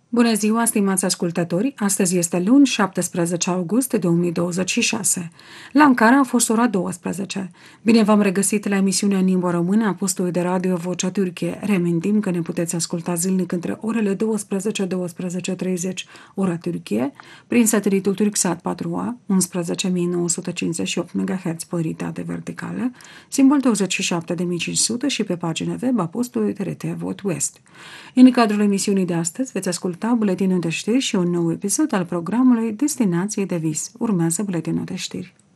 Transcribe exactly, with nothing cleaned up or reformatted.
Bună ziua, stimați ascultători! Astăzi este luni, șaptesprezece august două mii douăzeci și șase. La Ankara a fost ora douăsprezece. Bine v-am regăsit la emisiunea în limba română a postului de radio Vocea Türkiye. Reamintim că ne puteți asculta zilnic între orele douăsprezece - douăsprezece și treizeci ora Türkiye, prin satelitul Turksat patru A, unsprezece mii nouă sute cincizeci și opt megahertz paritate verticală, simbol douăzeci și șapte de mii cinci sute și pe pagina web a postului T R T Vot West. În cadrul emisiunii de astăzi veți asculta buletinul de știri și un nou episod al programului Destinație de vis. Urmează buletinul de știri.